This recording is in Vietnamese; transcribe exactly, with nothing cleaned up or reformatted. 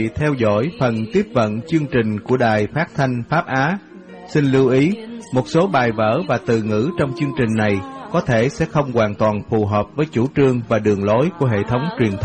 Theo dõi phần tiếp vận chương trình của Đài Phát thanh Pháp Á. Xin lưu ý, một số bài vở và từ ngữ trong chương trình này có thể sẽ không hoàn toàn phù hợp với chủ trương và đường lối của hệ thống truyền thông.